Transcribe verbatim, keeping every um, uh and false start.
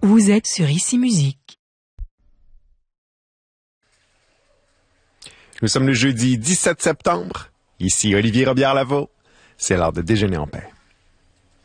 Vous êtes sur Ici Musique. Nous sommes le jeudi dix-sept septembre. Ici Olivier Robillard-Lavaux. C'est l'heure de déjeuner en paix.